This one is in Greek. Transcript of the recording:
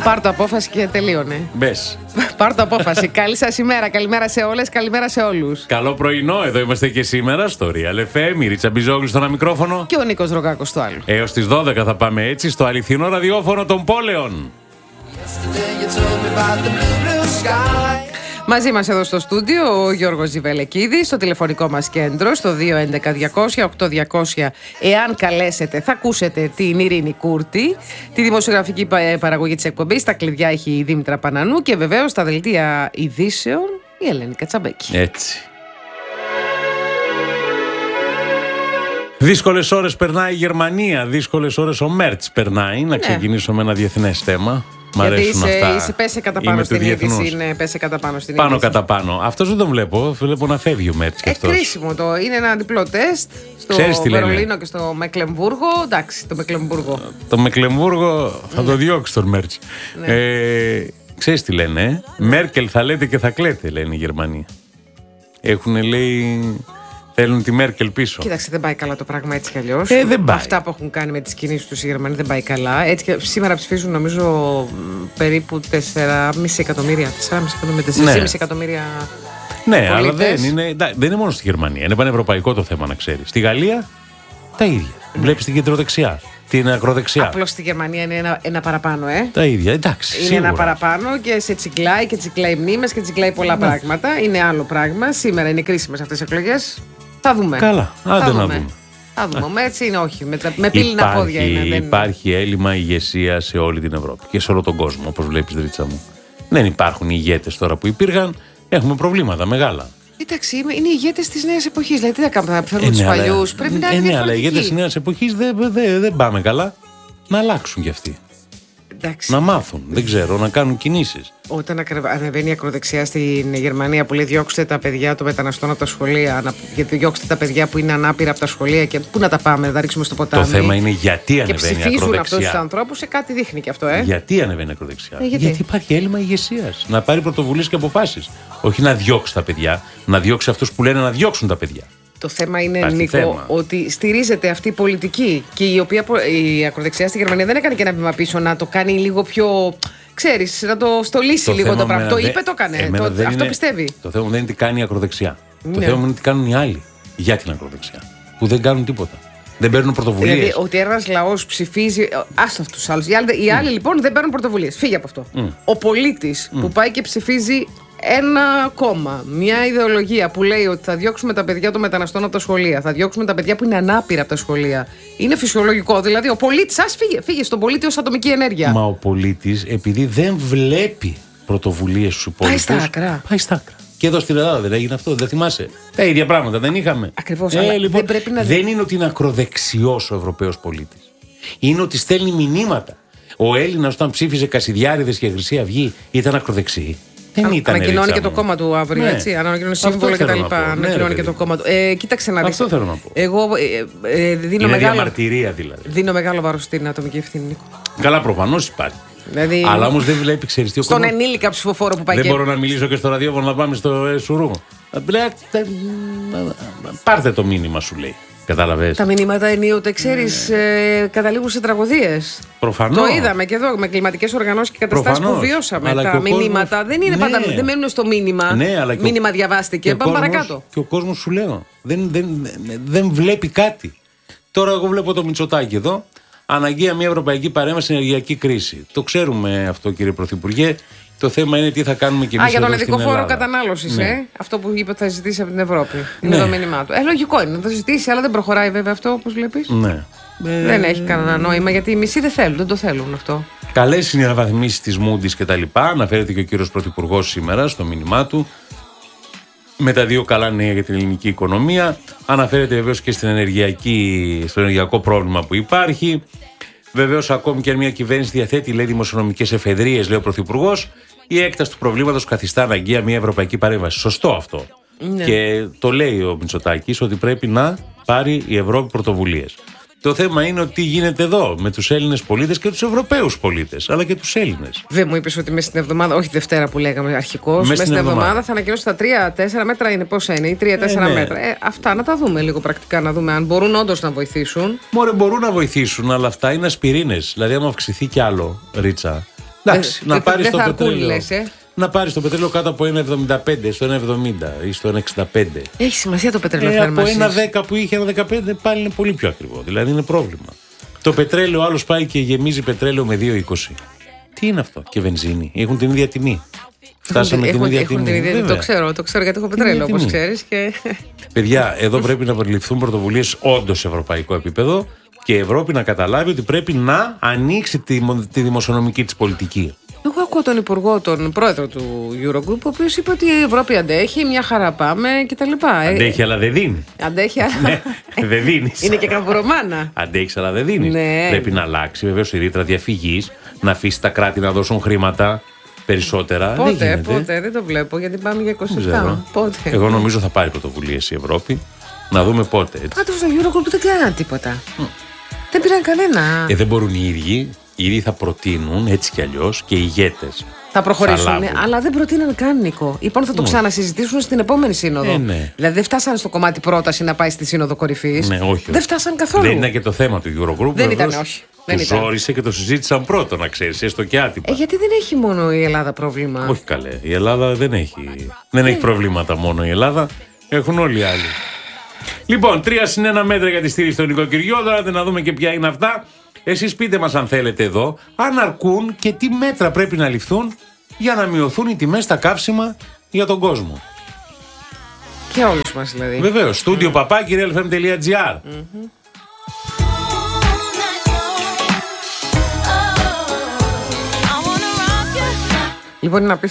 Πάρ' το απόφαση και τελείωνε. Μπες. Πάρ' το απόφαση. Καλή σας ημέρα. Καλημέρα σε όλες. Καλημέρα σε όλους. Καλό πρωινό. Εδώ είμαστε και σήμερα στο Real FM. Η Ρίτσα Μπιζόγλου στο ένα μικρόφωνο. Και ο Νίκος Ρογκάκος στο άλλο. Έως τις 12 θα πάμε έτσι στο αληθινό ραδιόφωνο των πόλεων. Μαζί μας εδώ στο στούντιο ο Γιώργος Ζιβελεκίδης, στο τηλεφωνικό μας κέντρο στο 211-200-8200. Εάν καλέσετε θα ακούσετε την Ειρήνη Κούρτη, τη δημοσιογραφική παραγωγή της εκπομπής. Τα κλειδιά έχει η Δήμητρα Πανανού και βεβαίως στα δελτία ειδήσεων η Ελένη Κατσαμπέκη. Έτσι. Δύσκολες ώρες περνάει η Γερμανία, δύσκολες ώρες ο Μέρτς περνάει. Να ξεκινήσω με ένα διεθνές θέμα. Μ' αρέσουν αυτά. Είσαι πέσε κατά πάνω στην είδηση. Είναι πέσε κατά πάνω στην είδηση. Πάνω κατά πάνω. Αυτός δεν τον βλέπω. Βλέπω να φεύγει ο Μέρτς. Κρίσιμο το. Είναι ένα διπλό τεστ στο Βερολίνο και στο Μεκλεμβούργο. Εντάξει, το Μεκλεμβούργο. Το Μεκλεμβούργο θα το διώξει τον Μέρτς. Ναι. Ξέρεις τι λένε. Μέρκελ θα λέτε και θα κλαίτε, λένε οι Γερμανοί. Έχουν, λέει. Θέλουν τη Μέρκελ πίσω. Κοίταξε, δεν πάει καλά το πράγμα έτσι κι αλλιώς. Δεν πάει. Αυτά που έχουν κάνει με τις κινήσεις τους οι Γερμανοί δεν πάει καλά. Έτσι και σήμερα ψηφίζουν νομίζω περίπου 4,5 εκατομμύρια. 4,5 εκατομμύρια. Ναι, αλλά δεν είναι μόνο στη Γερμανία. Είναι πανευρωπαϊκό το θέμα, να ξέρεις. Στη Γαλλία τα ίδια. Βλέπεις την κεντροδεξιά. Την ακροδεξιά. Απλώς στη Γερμανία είναι ένα παραπάνω, Τα ίδια, εντάξει. Είναι σίγουρα. ένα παραπάνω και σε τσιγκλάει και τσιγκλάει μνήμες και τσιγκλάει πολλά πράγματα. Είναι άλλο πράγμα. Σήμερα είναι κρίσιμες αυτές οι εκλογές. Θα δούμε. Καλά, άντε να δούμε. Θα δούμε. Έτσι είναι, όχι. Με πύληνα πόδια είναι. Υπάρχει έλλειμμα ηγεσία σε όλη την Ευρώπη και σε όλο τον κόσμο, όπως βλέπεις, Ρίτσα μου. Δεν υπάρχουν οι ηγέτες τώρα που υπήρχαν. Έχουμε προβλήματα μεγάλα. Κοίταξε, είναι οι ηγέτες της νέας εποχής. Δηλαδή, τι θα κάνουμε, θα φέρουμε τους παλιούς. Πρέπει να είναι διαφορετικοί. Αλλά οι ηγέτες της νέας εποχής δεν πάμε καλά. Να αλλάξουν κι αυτοί. Εντάξει. Να μάθουν, δεν ξέρω, να κάνουν κινήσεις. Όταν ανεβαίνει η ακροδεξιά στην Γερμανία που λέει διώξτε τα παιδιά των μεταναστών από τα σχολεία, γιατί διώξτε τα παιδιά που είναι ανάπηρα από τα σχολεία και πού να τα πάμε, να τα ρίξουμε στο ποτάμι. Το θέμα είναι γιατί ανεβαίνει η ακροδεξιά. Και ψηφίζουν αυτούς τους ανθρώπους, σε κάτι δείχνει και αυτό, Γιατί ανεβαίνει η ακροδεξιά. Γιατί υπάρχει έλλειμμα ηγεσίας. Να πάρει πρωτοβουλίες και αποφάσεις. Όχι να διώξει τα παιδιά, να διώξει αυτούς που λένε να διώξουν τα παιδιά. Το θέμα είναι, Νίκο, ότι στηρίζεται αυτή η πολιτική και η ακροδεξιά στη Γερμανία δεν έκανε και ένα βήμα πίσω να το κάνει λίγο πιο. Ξέρεις, να το στολίσει λίγο το πράγμα. Το είπε, το έκανε. Αυτό πιστεύει. Το θέμα δεν είναι τι κάνει η ακροδεξιά. Το θέμα είναι τι κάνουν οι άλλοι για την ακροδεξιά. Που δεν κάνουν τίποτα. Δεν παίρνουν πρωτοβουλίες. Δηλαδή, ότι ένας λαός ψηφίζει. Άστα αυτούς τους άλλους. Οι άλλοι λοιπόν δεν παίρνουν πρωτοβουλίες. Φύγε από αυτό. Ο πολίτης που πάει και ψηφίζει ένα κόμμα, μια ιδεολογία που λέει ότι θα διώξουμε τα παιδιά των μεταναστών από τα σχολεία, θα διώξουμε τα παιδιά που είναι ανάπηρα από τα σχολεία. Είναι φυσιολογικό. Δηλαδή, ο πολίτης, φύγε στον πολίτη ως ατομική ενέργεια. Μα ο πολίτης, επειδή δεν βλέπει πρωτοβουλίες στους υπόλοιπους. Πάει στα άκρα. Και εδώ στην Ελλάδα δεν έγινε αυτό, δεν θυμάσαι. Τα ίδια πράγματα δεν είχαμε. Ακριβώς. Λοιπόν, δεν είναι ότι είναι ακροδεξιός ο Ευρωπαίος πολίτης. Είναι ότι στέλνει μηνύματα. Ο Έλληνας όταν ψήφιζε Κασιδιάρηδες και Χρυσή Αυγή ήταν ακροδεξιοί. Ανακοινώνει και το κόμμα του αύριο, έτσι. Ανακοινώνει σύμβολο και τα λοιπά. Ανακοινώνει και το κόμμα του. Κοίταξε να δεις. Αυτό θέλω να πω. Εγώ δίνω είναι διαμαρτυρία δηλαδή. Δίνω μεγάλο βάρος στην ατομική ευθύνη, Νίκο. Καλά, προφανώς υπάρχει. Δηλαδή, αλλά όμως δεν βλέπει, ξέρεις τι ο στον ενήλικα ψηφοφόρο που πάει. Δεν μπορώ να μιλήσω και στο ραδιόφωνο να πάμε στο Σουρού. Πάρτε το μήνυμα, σου λέει. Κατάλαβες. Τα μηνύματα ενίοτε, ξέρεις, καταλήγουν σε τραγωδίες. Προφανώς. Το είδαμε και εδώ με κλιματικές οργανώσεις και καταστάσεις που βιώσαμε. Αλλά τα μηνύματα κόσμος... δεν είναι πάντα. Δεν μένουν στο μήνυμα. Ναι, μήνυμα διαβάστηκε. Πάμε παρακάτω. Και ο κόσμος, σου λέω, δεν βλέπει κάτι. Τώρα εγώ βλέπω το Μητσοτάκη εδώ. Αναγκαία μια ευρωπαϊκή παρέμβαση στην ενεργειακή κρίση. Το ξέρουμε αυτό, κύριε Πρωθυπουργέ. Το θέμα είναι τι θα κάνουμε κι εμείς. Για τον ειδικό φόρο κατανάλωσης, αυτό που είπε ότι θα ζητήσει από την Ευρώπη. Είναι το μήνυμά του. Λογικό είναι να το ζητήσει, αλλά δεν προχωράει βέβαια αυτό, όπως βλέπεις. Ναι. Δεν έχει κανένα νόημα, γιατί οι μισοί δεν το θέλουν αυτό. Καλές είναι οι αναβαθμίσεις της Moody's και τα λοιπά. Αναφέρεται και ο κύριος Πρωθυπουργός σήμερα στο μήνυμά του. Με τα δύο καλά νέα για την ελληνική οικονομία. Αναφέρεται βεβαίως και στο ενεργειακό πρόβλημα που υπάρχει. Βεβαίως, ακόμη και αν μια κυβέρνηση διαθέτει, λέει, δημοσιονομικές εφεδρείες, λέει ο Πρωθυπουργός, η έκταση του προβλήματος καθιστά αναγκαία μια ευρωπαϊκή παρέμβαση. Σωστό αυτό. Ναι. Και το λέει ο Μητσοτάκης ότι πρέπει να πάρει η Ευρώπη πρωτοβουλίες. Το θέμα είναι ότι τι γίνεται εδώ με τους Έλληνες πολίτες και τους Ευρωπαίους πολίτες, αλλά και τους Έλληνες. Δεν μου είπες ότι μέσα στην εβδομάδα, όχι Δευτέρα που λέγαμε αρχικώς, μέσα στην εβδομάδα θα ανακοινώσει τα 3-4 μέτρα είναι πόσα είναι, ή 3-4 μέτρα. Αυτά να τα δούμε λίγο πρακτικά, να δούμε αν μπορούν όντως να βοηθήσουν. Μωρέ, μπορούν να βοηθήσουν, αλλά αυτά είναι ασπιρίνες. Δηλαδή, άμα αυξηθεί κι άλλο, Ρίτσα, Εντάξει, να πάρεις το πετρέλαιο. Να πάρεις το πετρέλαιο κάτω από 1,75, στο 1,70 ή στο 1,65. Έχει σημασία το πετρέλαιο Από 1,10 που είχε 1,15 πάλι είναι πολύ πιο ακριβό. Δηλαδή είναι πρόβλημα. Το πετρέλαιο, άλλος πάει και γεμίζει πετρέλαιο με 2,20. Τι είναι αυτό? Και βενζίνη. Έχουν την ίδια τιμή. Φτάσαμε την ίδια τιμή. Το ξέρω γιατί έχω πετρέλαιο, όπως ξέρεις. Και... Παιδιά, εδώ πρέπει να περιληφθούν πρωτοβουλίες όντως σε ευρωπαϊκό επίπεδο και η Ευρώπη να καταλάβει ότι πρέπει να ανοίξει τη δημοσιονομική της πολιτική. Εγώ ακούω τον υπουργό, τον πρόεδρο του Eurogroup, ο οποίος είπε ότι η Ευρώπη αντέχει, μια χαρά πάμε κτλ. Αντέχει, αλλά δεν δίνει. Αντέχει, αλλά δεν δίνει. Είναι και καμπουρομάνα. Αντέχει, αλλά δεν δίνει. Ναι. Πρέπει να αλλάξει βεβαίως η ρήτρα διαφυγής, να αφήσει τα κράτη να δώσουν χρήματα περισσότερα. Πότε, δεν το βλέπω, γιατί πάμε για 27. Πότε. Εγώ νομίζω θα πάρει πρωτοβουλίες η Ευρώπη. Να δούμε πότε. Πάντως στο Eurogroup δεν κάνανε τίποτα. Δεν πήραν κανένα. Δεν μπορούν οι ίδιοι. Οι ίδιοι θα προτείνουν έτσι κι αλλιώς και οι ηγέτες. Θα προχωρήσουν, αλλά δεν προτείναν καν, Νίκο. Λοιπόν, θα το ξανασυζητήσουν στην επόμενη σύνοδο. Ναι. Δηλαδή δεν φτάσανε στο κομμάτι πρόταση να πάει στη σύνοδο κορυφής. Ναι, όχι. Δεν φτάσαν καθόλου. Δεν ήταν και το θέμα του Eurogroup. Δεν ήταν, όχι. Του ζόρισε και το συζήτησαν πρώτο, να ξέρεις, έστω και άτυπα. Γιατί δεν έχει μόνο η Ελλάδα πρόβλημα. Όχι καλέ. Η Ελλάδα δεν έχει. Δεν έχει προβλήματα μόνο η Ελλάδα. Έχουν όλοι οι άλλοι. Λοιπόν, 3 συν 1 μέτρα για τη στήριξη των νοικοκυριών. Τώρα να δούμε και ποια είναι αυτά. Εσείς πείτε μας αν θέλετε εδώ, αν αρκούν και τι μέτρα πρέπει να ληφθούν για να μειωθούν οι τιμές στα καύσιμα για τον κόσμο. Και όλους μας δηλαδή. Βεβαίως, studio papakirialfm.gr. Λοιπόν, είναι απίθανο